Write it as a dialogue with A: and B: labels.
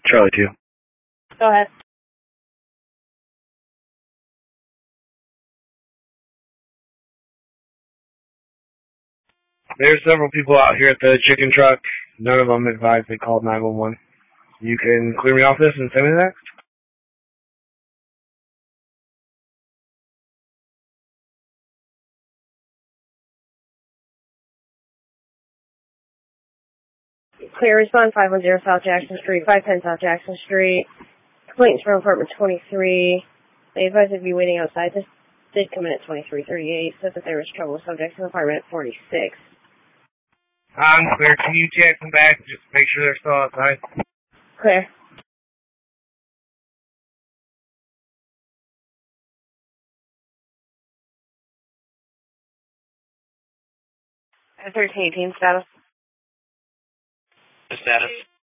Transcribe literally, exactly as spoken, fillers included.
A: Charlie two.
B: Go ahead.
A: There's several people out here at the chicken truck. None of them advised they called nine one one. You can clear me off this and send me the next?
B: Clear response five one zero South Jackson Street, five ten South Jackson Street. Complaints from apartment twenty-three. They advised to be waiting outside. This did come in at twenty-three thirty-eight. Said that there was trouble with subjects in apartment forty-six.
A: I'm clear. Can you check them back? Just make sure they're still outside.
B: Clear. thirteen eighteen status.
C: The status.